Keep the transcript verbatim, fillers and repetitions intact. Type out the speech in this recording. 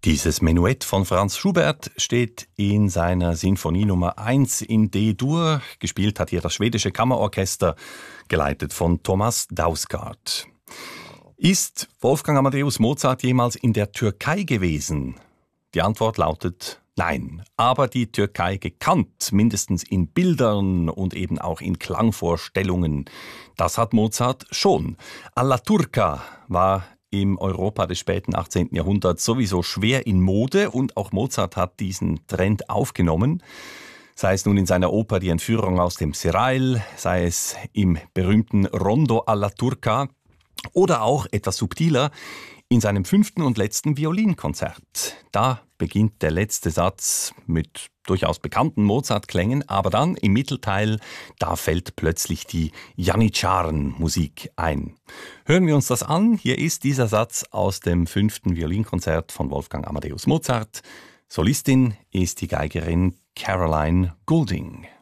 Dieses Menuett von Franz Schubert steht in seiner Sinfonie Nummer eins in D-Dur. Gespielt hat hier das schwedische Kammerorchester, geleitet von Thomas Dausgaard. Ist Wolfgang Amadeus Mozart jemals in der Türkei gewesen? Die Antwort lautet nein. Aber die Türkei gekannt, mindestens in Bildern und eben auch in Klangvorstellungen. Das hat Mozart schon. Alla Turca war im Europa des späten achtzehnten Jahrhunderts sowieso schwer in Mode und auch Mozart hat diesen Trend aufgenommen. Sei es nun in seiner Oper Die Entführung aus dem Serail, sei es im berühmten Rondo alla Turca oder auch etwas subtiler in seinem fünften und letzten Violinkonzert. Da beginnt der letzte Satz mit durchaus bekannten Mozart-Klängen, aber dann im Mittelteil, da fällt plötzlich die Janitscharen-Musik ein. Hören wir uns das an. Hier ist dieser Satz aus dem fünften Violinkonzert von Wolfgang Amadeus Mozart. Solistin ist die Geigerin Caroline Goulding.